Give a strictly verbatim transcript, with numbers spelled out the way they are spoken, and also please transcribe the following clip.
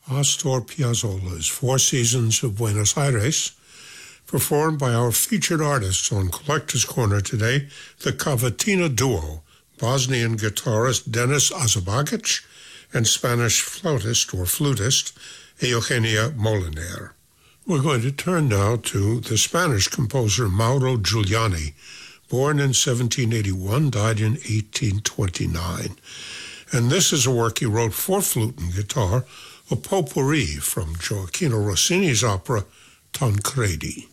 Astor Piazzolla's Four Seasons of Buenos Aires, performed by our featured artists on Collector's Corner today, the Cavatina duo, Bosnian guitarist Denis Azabagic and Spanish flautist or flutist Eugenia Moliner. We're going to turn now to the Spanish composer Mauro Giuliani, born in seventeen eighty-one, died in eighteen twenty-nine. And this is a work he wrote for flute and guitar, a potpourri from Gioacchino Rossini's opera Tancredi.